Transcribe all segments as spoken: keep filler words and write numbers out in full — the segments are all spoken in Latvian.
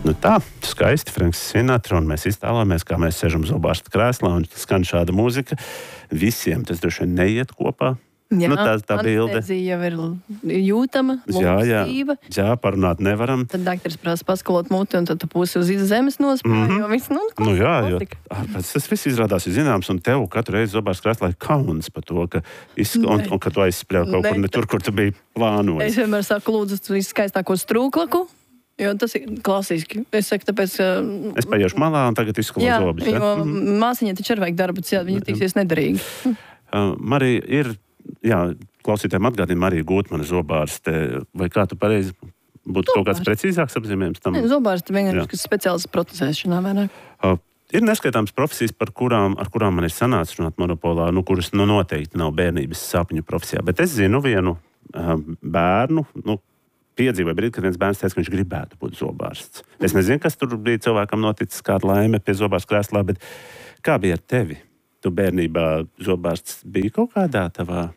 Nu tā, skaisti, Franks Sinatra, un mēs iztēlojamies, kā mēs sēžam zobārsta krēslā, un skan šāda mūzika. Visiem tas droši vien neiet kopā. Jā, nu, tā, tā bilde jau ir jūtama, jā, jā, stīva. jā, parunāt nevaram. Tad dakteris prasa paskalot muti, un tad tu pusi uz zemes nospēj, mm -hmm. jo viss, nu, nu jā, jo ārpēc tas viss izrādās ir zināms, un tev katru reizi zobārsta krēslā ir kauns par to, ka, iz, un, un, ka tu aizspļauj kaut ne. kur ne tur, kur tu biji plānojis. Es vienmēr saku, lūdzu, tu izskaistāko strūklaku. Jo tas ir klasiski. Es saku, tāpēc... Uh, es paiešu malā un tagad izskalo zobus. Jā, jo mm-hmm. māsiņai taču ir vajag darbu, jā, viņa tiksies nedarīgi. Uh, Marija, ir, jā, klausītājiem atgādina Marija Gūtmana zobārste. Vai kā tu pareizi būtu kaut kāds precīzāks apzīmējums tam? Ne, zobārste vienkārši, kas speciāls protezēšanā vairāk. Uh, ir neskaitāms profesijas, par kurām, ar kurām man ir sanācis runāt monopolā, nu, kuras nu, noteikti nav bērnības sapņu profesijā. Bet es zinu vienu uh, bērnu, nu, piedzīvoja brīdi, kad viens bērns teica, ka viņš gribētu būt zobārsts. Es nezinu, kas tur bija cilvēkam noticis, kāda laime pie zobārsta krēslā, bet kā bija ar tevi? Tu bērnībā zobārsts bija kaut kādā tavā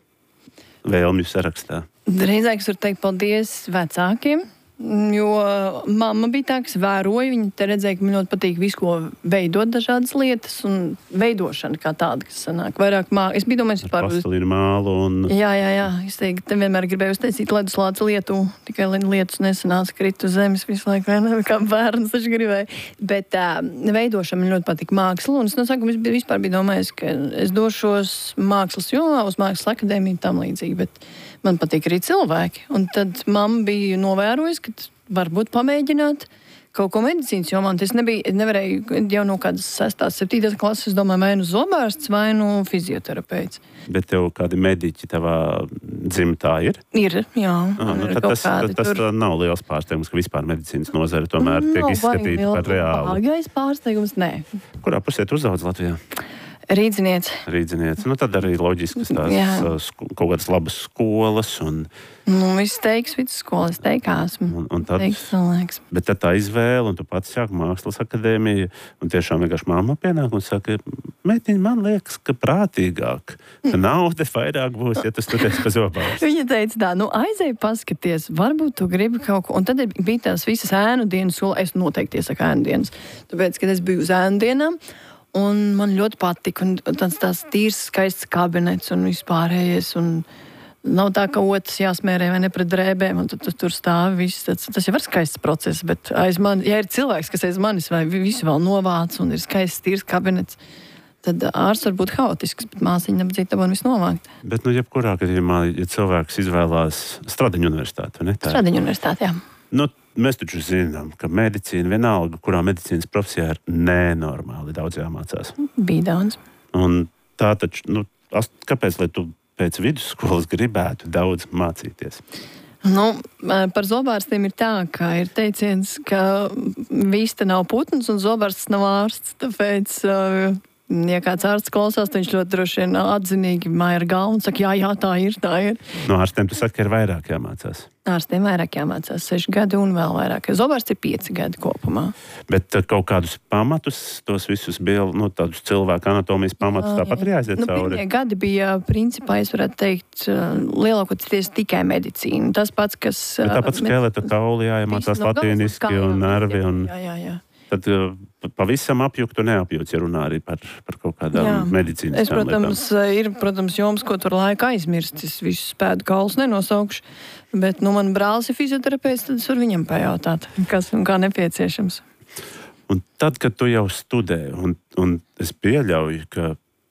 vēlmju sarakstā? Drīzāk es varu teikt paldies vecākiem, jo mamma bija tā, kas vēroja, viņa te redzēja, ka man ļoti patīk visu, ko veidot dažādas lietas, un veidošana kā tāda, kas sanāk vairāk māksla. Es biju domājis par pastelīnu mālu un... Jā, jā, jā. Es teiktu, te vienmēr gribēju uztaisīt leduslādes lietu, tikai lietus nesanāca krīt uz zemes visu laiku, ne, kā bērns taču gribēju. Bet uh, veidošana man ļoti patīk māksla, un es no sākuma vispār biju domājis, ka es došos mākslas jomā, uz mākslas akadēmiju tam līdzīgi, bet man patīk arī cilvēki. Un tad mamma bija novērojusi, ka varbūt pamēģināt kaut ko medicīnas jomā. Es nebiju, nevarēju jau no kādas sestās, septītās klases, es domāju, vai nu zobārsts, vai nu fizioterapeits. Bet tev kādi mediķi tavā dzimtā ir? Ir, jā. Ah, nu, tad tas kādi, tas tur... nav liels pārsteigums, ka vispār medicīnas nozare tomēr no, tiek izskatīta par reālu. Bagais pārsteigums, nē. Kurā pusē tu uzaugs Latvijā? Rīdziniec. Rīdziniec. Nu, tad arī loģiski, ka tās sku, kaut kādas labas skolas. Un, nu, viss teiks, vidusskolas teikās. Un, un tad, teiks, bet tad tā izvēle, un tu pats sāk mākslas akadēmiju, un tiešām vienkārši mamma pienāk un saka, meitiņ, man liekas, ka prātīgāk, ka nauda vairāk būs, ja tu studēsi pa zobārstu. Viņa teica tā, nu aizēj paskaties, varbūt tu gribi kaut ko. Un tad bija tās visas ēnu dienas, sola, es noteikti iesaku ēnu dienas. Tāpēc, kad es biju uz ēnu dienām, un man ļoti patika, un tāds tās tīrs, skaists kabinets un vispārējais, un nav tā, ka otrs jāsmērē vai ne pret drēbēm, un tad tu tur stāvi viss. Tas, tas jau ir skaists process, bet aiz mani, ja ir cilvēks, kas aiz manis vai visu vēl novāc, un ir skaists, tīrs kabinets, tad ārsts var būt haotisks, bet māsiņa apdzīt un viss novākt. Bet, nu, jebkurā gadījumā, ja cilvēks izvēlās Stradiņu universitāti, vai ne? Tā? Stradiņu universitāti, jā. Nu, mēs taču zinām, ka medicīna, vienalga, kurā medicīnas profesijā ir nenormāli daudz jāmācās. Bija daudz. Un tā taču, nu, kāpēc, lai tu pēc vidusskolas gribētu daudz mācīties? Nu, par zobārstiem ir tā, ka ir teiciens, ka vīsta nav putns un zobārsts nav ārsts, tāpēc... Uh, Ja kāds ārsts klausās, tad viņš ļoti droši vien atzinīgi māja ar galvu un saka, jā, jā, tā ir, tā ir. No ārstiem tu saki, ka ir vairāk jāmācās. Ārstiem vairāk jāmācās, seši gadi un vēl vairāk. Zobārsts ir pieci gadi kopumā. Bet kaut kādus pamatus, tos visus bija, nu, tādus cilvēku anatomijas pamatus, jā, tāpat arī aiziet nu, cauri. Pirmie gadi bija, principā, es varētu teikt, lielākoties tikai medicīna. Tas pats, kas... Bet tāpat skeleta kauli jāiemācās latīniski un nervi un... Jā, jā, jā. Tad pavisam apjuktu neapjūts, ja runā arī par, par kaut kādām jā. medicīnas es, protams, lietām. Ir, protams, joms, ko tur laika aizmirst. Es visus pēdu kaulus nenosaukšu, bet, nu, man brālis ir fizioterapeits, tad es varu viņam pajautāt, kas un kā nepieciešams. Un tad, kad tu jau studē, un, un es pieļauju, ka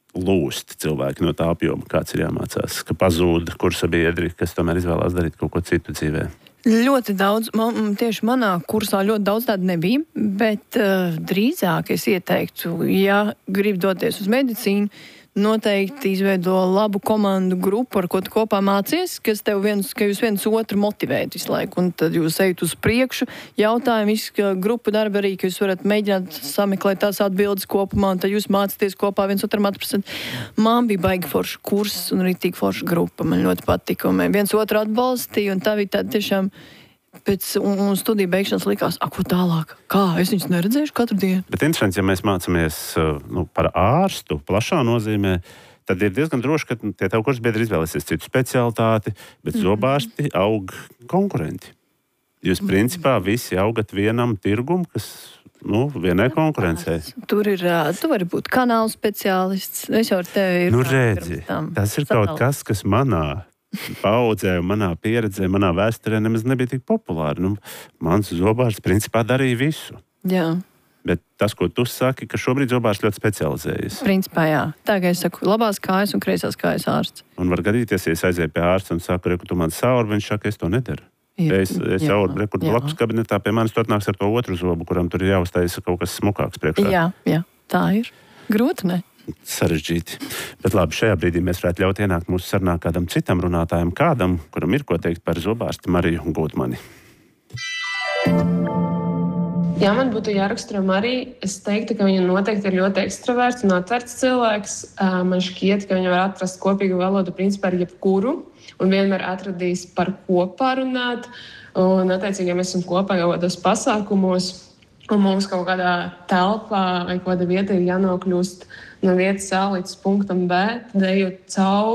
lūst cilvēki no tā apjoma, kāds ir jāmācās, ka pazūd kursa biedri, kas tomēr izvēlās darīt kaut ko citu dzīvē. Ļoti daudz, man, tieši manā kursā ļoti daudz tādu nebija, bet uh, drīzāk es ieteiktu, ja grib doties uz medicīnu, noteikti izveido labu komandu grupu, ar ko tu kopā mācies, kas tev viens, ka jūs viens otru motivēt visu laiku, un tad jūs ejat uz priekšu, jautājumi, visu grupu darba arī, ka jūs varat mēģināt sameklēt tās atbildes kopumā, un tad jūs mācāties kopā viens otram atprasat. Man bija baigi forša kurs un arī tik forša grupa, man ļoti patika, un mēs viens otru atbalstīja, un tā bija tāda tiešām pēc un, un studiju beigšanas likās, ak, ko tālāk? Kā? Es viņus neredzēšu katru dienu. Bet interesanti, ja mēs mācāmies nu, par ārstu plašā nozīmē, tad ir diezgan droši, ka tie tavu kursu biedri izvēlēsies citu specialitāti, bet mm. zobārsti aug konkurenti. Jūs principā visi augat vienam tirgum, kas, nu, vienai konkurencei. Tur ir, tu vari būt kanāla speciālists. Es jau ar tevi ir. Nu, redzi, tas ir kaut kas, kas manā paudzē, manā pieredzē, manā vēsturē nemaz nebija tik populāri. Nu, mans zobārsts principā darīja visu. Jā. Bet tas, ko tu saki, ka šobrīd zobārsts ļoti specializējas. Principā, jā. Tā kā es saku, labās kājas un kreisās kājas ārsts. Un var gadīties, ja es aizēju pie ārsta un saku, ka tu man sauri, viņš saka, es to nedaru. Ir, es es sauri, rekur blakus kabinetā pie manis tu atnāks ar to otru zobu, kuram tur ir jāuztaisa kaut kas smukāks priekšā. Jā, jā, tā ir. Grūti, ne? Sarežģīti. Bet labi, šajā brīdī mēs varētu ļaut ienākt mūsu sarunā kādam citam runātājam, kādam, kuram ir ko teikt par zobārsti Mariju Gūtmani. Ja man būtu jāraksturo Mariju, es teiktu, ka viņa noteikti ir ļoti ekstraverts un atvērts cilvēks. Man šķiet, ka viņa var atrast kopīgu valodu principā ar jebkuru un vienmēr atradīs par ko parunāt. Un, attiecīgi, ja mēs esam kopā kaut kādos pasākumos, un mums kaut kādā telpā vai kāda vieta ir jānokļūst no vietas A līdz punktam B, tad ejot cauri